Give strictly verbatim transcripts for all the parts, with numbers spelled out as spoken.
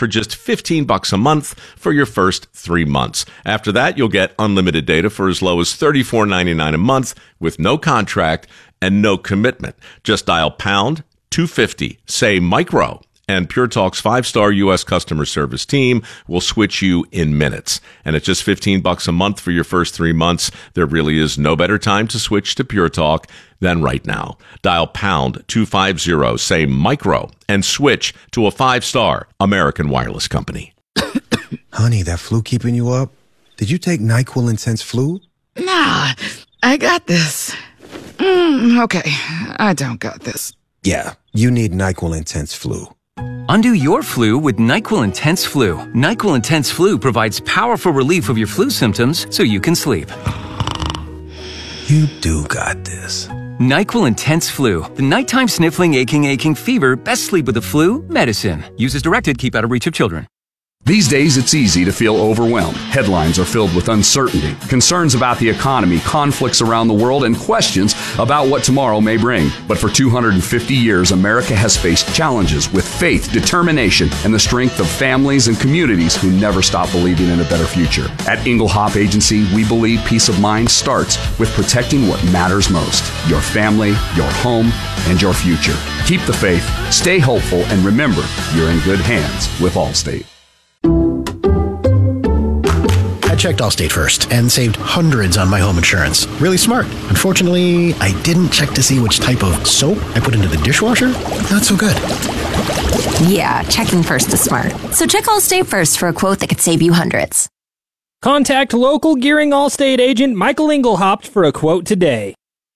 for just fifteen bucks a month for your first three months. After that, you'll get unlimited data for as low as thirty-four ninety-nine a month with no contract and no commitment. Just dial pound two fifty, say micro, and Pure Talk's five-star U S customer service team will switch you in minutes. And at just fifteen bucks a month for your first three months, there really is no better time to switch to Pure Talk than right now. Dial pound two fifty, say micro, and switch to a five-star American Wireless company. Honey, that flu keeping you up? Did you take NyQuil Intense Flu? Nah, I got this. Mm, okay, I don't got this. Yeah, you need NyQuil Intense Flu. Undo your flu with NyQuil Intense Flu. NyQuil Intense Flu provides powerful relief of your flu symptoms so you can sleep. You do got this. NyQuil Intense Flu. The nighttime sniffling, aching, aching fever. Best sleep with the flu medicine. Use as directed. Keep out of reach of children. These days, it's easy to feel overwhelmed. Headlines are filled with uncertainty, concerns about the economy, conflicts around the world, and questions about what tomorrow may bring. But for two hundred fifty years, America has faced challenges with faith, determination, and the strength of families and communities who never stop believing in a better future. At Inglehop Agency, we believe peace of mind starts with protecting what matters most: your family, your home, and your future. Keep the faith, stay hopeful, and remember, you're in good hands with Allstate. I checked Allstate first and saved hundreds on my home insurance. Really smart. Unfortunately, I didn't check to see which type of soap I put into the dishwasher. Not so good. Yeah, checking first is smart. So check Allstate first for a quote that could save you hundreds. Contact local Gearing Allstate agent Michael Inglehop for a quote today.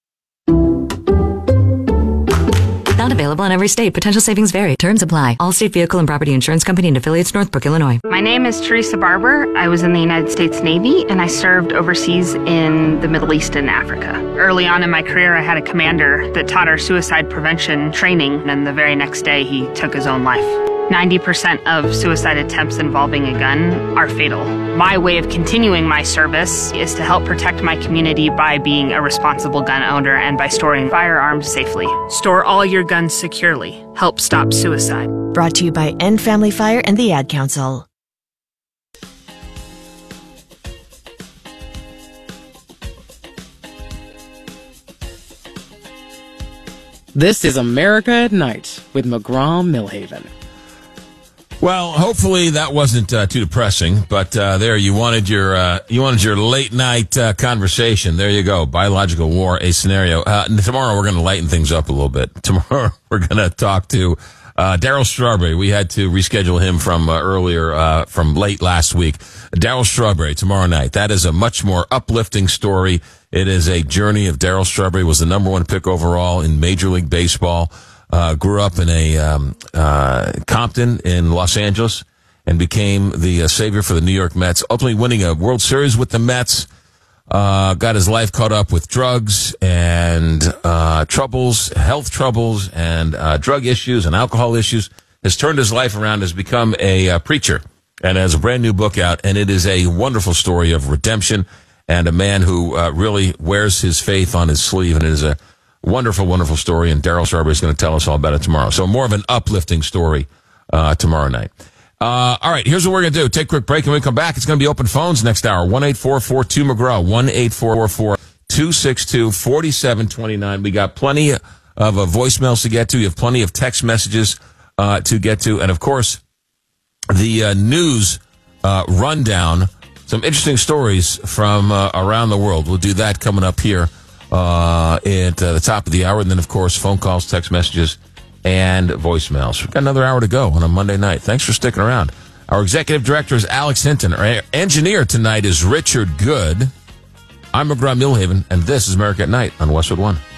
Not available in every state. Potential savings vary. Terms apply. Allstate Vehicle and Property Insurance Company and affiliates, Northbrook, Illinois. My name is Teresa Barber. I was in the United States Navy, and I served overseas in the Middle East and Africa. Early on in my career, I had a commander that taught our suicide prevention training, and the very next day, he took his own life. ninety percent of suicide attempts involving a gun are fatal. My way of continuing my service is to help protect my community by being a responsible gun owner and by storing firearms safely. Store all your guns securely. Help stop suicide. Brought to you by End Family Fire and the Ad Council. This is America at Night with McGraw-Millhaven. Well, hopefully that wasn't uh, too depressing, but uh, there you wanted your uh, you wanted your late night uh, conversation. There you go, biological war, a scenario. Uh, tomorrow we're going to lighten things up a little bit. Tomorrow we're going to talk to uh, Darryl Strawberry. We had to reschedule him from uh, earlier, uh, from late last week. Darryl Strawberry tomorrow night. That is a much more uplifting story. It is a journey of Darryl Strawberry. Was the number one pick overall in Major League Baseball. Uh, grew up in a um, uh, Compton in Los Angeles and became the uh, savior for the New York Mets, ultimately winning a World Series with the Mets. Uh, got his life caught up with drugs and uh, troubles, health troubles, and uh, drug issues and alcohol issues. Has turned his life around, has become a uh, preacher, and has a brand new book out. And it is a wonderful story of redemption and a man who uh, really wears his faith on his sleeve, and it is a wonderful, wonderful story, and Darryl Strawberry is going to tell us all about it tomorrow. So more of an uplifting story uh tomorrow night. Uh All right, here's what we're going to do. Take a quick break, and when we come back, it's going to be open phones next hour. one eight four four two McGraw, one eight four four two six two four seven two nine. We got plenty of uh, voicemails to get to. You have plenty of text messages uh to get to. And, of course, the uh, news uh rundown, some interesting stories from uh, around the world. We'll do that coming up here uh at uh, the top of the hour, and then of course phone calls, text messages, and voicemails. We've got another hour to go on a Monday night. Thanks for sticking around. Our executive director is Alex Hinton. Our engineer tonight is Richard Good. I'm McGraw-Millhaven, and this is America at Night on Westwood One.